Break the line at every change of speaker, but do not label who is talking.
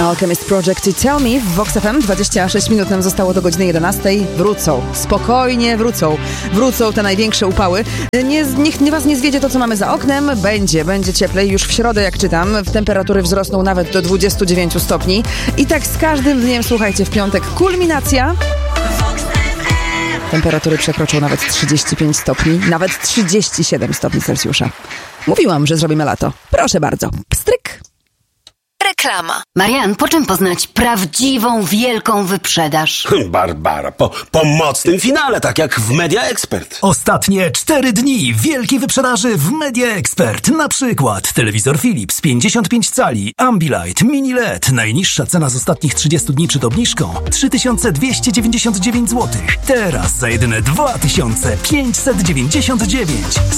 Alchemist Project i Tell Me w Vox FM. 26 minut nam zostało do godziny 11. Wrócą. Spokojnie wrócą. Wrócą te największe upały. Niech was nie zwiedzie to, co mamy za oknem. Będzie cieplej. Już w środę, jak czytam, temperatury wzrosną nawet do 29 stopni. I tak z każdym dniem, słuchajcie, w piątek kulminacja. Temperatury przekroczą nawet 35 stopni, nawet 37 stopni Celsjusza. Mówiłam, że zrobimy lato. Proszę bardzo. Pstryk.
Reklama. Marian, po czym poznać prawdziwą, wielką wyprzedaż?
Barbara, po mocnym finale, tak jak w Media Expert.
Ostatnie 4 dni wielkiej wyprzedaży w Media Expert. Na przykład telewizor Philips 55 cali, Ambilight, Mini LED. Najniższa cena z ostatnich 30 dni przed obniżką 3299 zł. Teraz za jedyne 2599.